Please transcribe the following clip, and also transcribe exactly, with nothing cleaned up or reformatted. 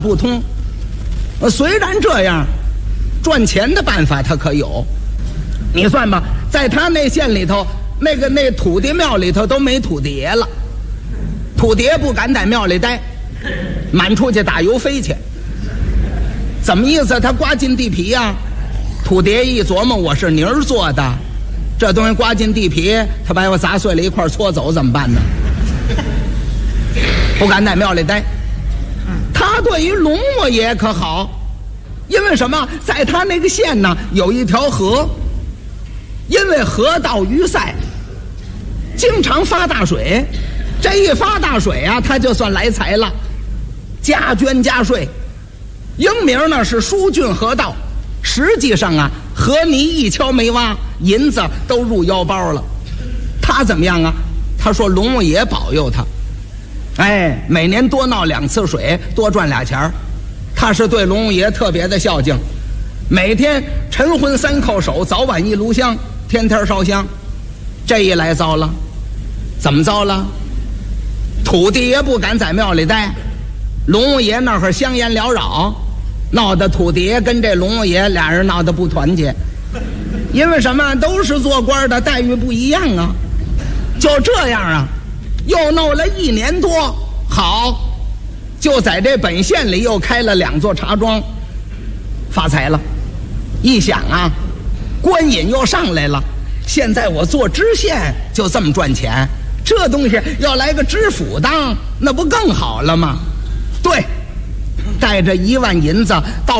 不通。呃，虽然这样，赚钱的办法他可有。你算吧，在他那县里头，那个那土地庙里头都没土地爷了，土地爷不敢在庙里待，满出去打油飞去。怎么意思？他刮进地皮呀、啊？土地爷一琢磨，我是泥儿做的，这东西刮进地皮，他把我砸碎了一块搓走怎么办呢？不敢在庙里待。他对于龙王爷可好，因为什么？在他那个县呢，有一条河，因为河道淤塞，经常发大水。这一发大水啊，他就算来财了，加捐加税。英名呢是疏浚河道，实际上啊，河泥一敲没挖，银子都入腰包了。他怎么样啊？他说龙王爷保佑他。哎，每年多闹两次水，多赚俩钱儿。他是对龙王爷特别的孝敬，每天晨昏三叩首，早晚一炉香，天天烧香。这一来糟了，怎么糟了？土地爷不敢在庙里待，龙王爷那会儿香烟缭绕，闹得土地爷跟这龙王爷俩人闹得不团结。因为什么？都是做官的，待遇不一样啊。就这样啊，又弄了一年多，好，就在这本县里又开了两座茶庄，发财了。一想啊，官瘾又上来了，现在我做知县就这么赚钱，这东西要来个知府当，那不更好了吗？对，带着一万银子到